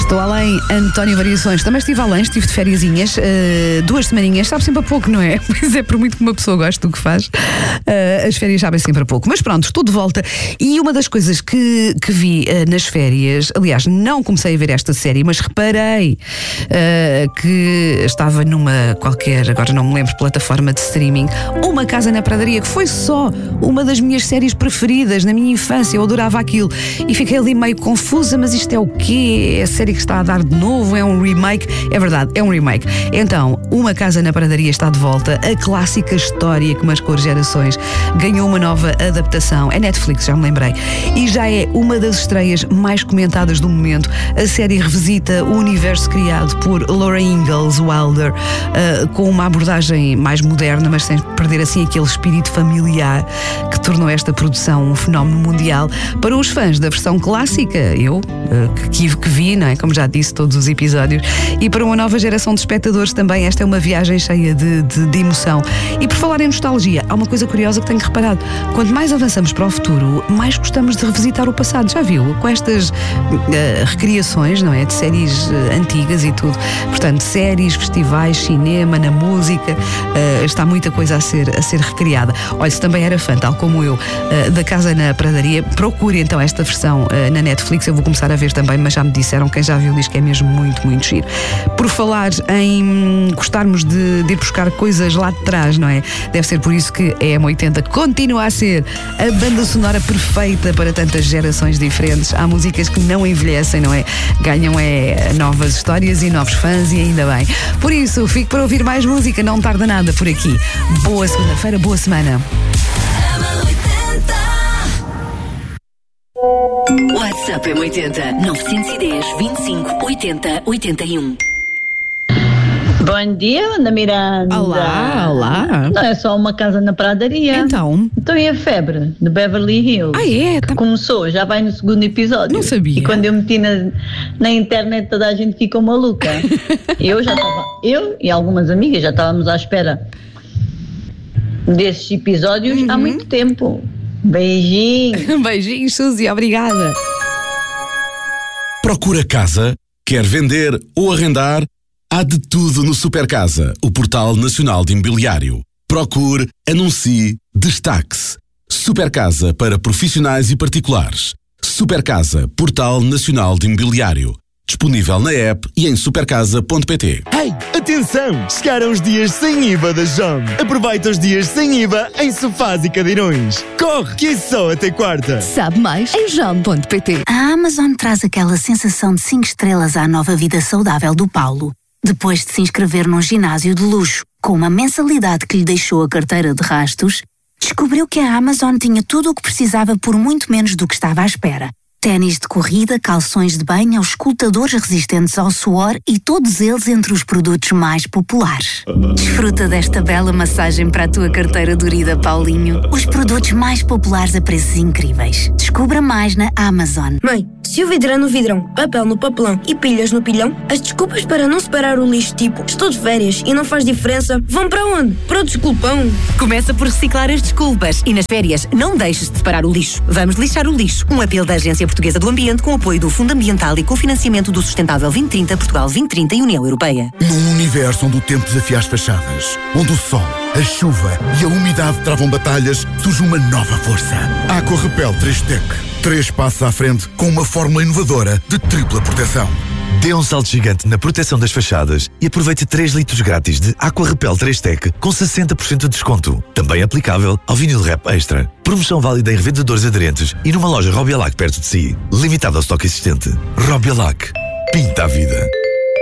Estou além, António Variações. Também estive além, estive de fériasinhas, 2 semaninhas, sabe sempre a pouco, não é? Mas é por muito que uma pessoa goste do que faz, as férias sabem sempre a pouco. Mas pronto, estou de volta. E uma das coisas que vi nas férias, aliás, não comecei a ver esta série, mas reparei que estava numa qualquer, agora não me lembro, plataforma de streaming, Uma Casa na Pradaria, que foi só uma das minhas séries preferidas na minha infância. Eu adorava aquilo. E fiquei ali meio confusa, mas isto é o quê? É a série que está a dar de novo? É um remake? É verdade, é um remake. Então, Uma Casa na Pradaria está de volta. A clássica história que marcou gerações ganhou uma nova adaptação. É Netflix, já me lembrei. E já é uma das estreias mais comentadas do momento. A série revisita o universo criado por Laura Ingalls Wilder, com uma abordagem mais moderna, mas sem perder assim aquele espírito familiar que tornou esta produção um fenómeno mundial. Para os fãs da versão clássica, eu que vi, não é? Como já disse, todos os episódios, e para uma nova geração de espectadores também, esta é uma viagem cheia de emoção. E por falar em nostalgia, há uma coisa curiosa que tenho reparado: quanto mais avançamos para o futuro, mais gostamos de revisitar o passado. Já viu? Com estas recriações, não é? De séries antigas e tudo. Portanto, séries, festivais, cinema, na música, está muita coisa a ser recriada. Olha, se também era fã, tal como eu, da Casa na Pradaria, procure então esta versão na Netflix. Eu vou começar a ver também, mas já me disseram, quem já viu diz que é mesmo muito, muito giro. Por falar em gostarmos de ir buscar coisas lá de trás, não é? Deve ser por isso que a M80 continua a ser a banda sonora perfeita para tantas gerações diferentes. Há músicas que não envelhecem, não é? Ganham novas histórias e novos fãs, e ainda bem. Por isso, fico para ouvir mais música, não tarda nada por aqui. Boa segunda-feira, boa semana. WhatsApp M80 910 25 80 81. Bom dia, Ana Miranda. Olá, olá. Não é só Uma Casa na Pradaria. Então e a Febre, de Beverly Hills? Ah, é? Que começou, já vai no segundo episódio. Não sabia. E quando eu meti na internet, toda a gente ficou maluca. Eu e algumas amigas já estávamos à espera desses episódios há muito tempo. Beijinho. Beijinhos, Suzy, obrigada. Procura casa? Quer vender ou arrendar? Há de tudo no Supercasa, o portal nacional de imobiliário. Procure, anuncie, destaque-se. Supercasa para profissionais e particulares. Supercasa, portal nacional de imobiliário. Disponível na app e em supercasa.pt. Hey, atenção! Chegaram os dias sem IVA da JOM. Aproveita os dias sem IVA em sofás e cadeirões. Corre, que é só até quarta. Sabe mais em jom.pt. A Amazon traz aquela sensação de 5 estrelas à nova vida saudável do Paulo, depois de se inscrever num ginásio de luxo. Com uma mensalidade que lhe deixou a carteira de rastos, descobriu que a Amazon tinha tudo o que precisava por muito menos do que estava à espera. Ténis de corrida, calções de banho, auscultadores resistentes ao suor e todos eles entre os produtos mais populares. Desfruta desta bela massagem para a tua carteira dorida, Paulinho. Os produtos mais populares a preços incríveis. Descubra mais na Amazon. Mãe, se o vidro é no vidrão, papel no papelão e pilhas no pilhão, as desculpas para não separar o lixo, tipo estou de férias e não faz diferença, vão para onde? Para o desculpão. Começa por reciclar as desculpas e nas férias não deixes de separar o lixo. Vamos lixar o lixo. Um apelo da Agência Portuguesa do Ambiente com apoio do Fundo Ambiental e cofinanciamento do Sustentável 2030, Portugal 2030 e União Europeia. Num universo onde o tempo desafia as fachadas, onde o sol, a chuva e a umidade travam batalhas, surge uma nova força. Aqua Repel 3-Tech. 3 passos à frente com uma fórmula inovadora de tripla proteção. Dê um salto gigante na proteção das fachadas e aproveite 3 litros grátis de Aqua Repel 3-Tech com 60% de desconto. Também aplicável ao vinil Rap Extra. Promoção válida em revendedores aderentes e numa loja Robialac perto de si. Limitado ao estoque existente. Robialac. Pinta a vida.